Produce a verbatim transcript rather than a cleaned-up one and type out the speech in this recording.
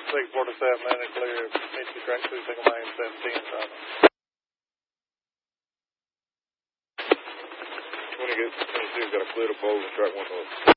six forty-seven, and a clear, Mitchell track two, single main, seventeen, time. twenty, twenty-two, got a clear to pole and track one north.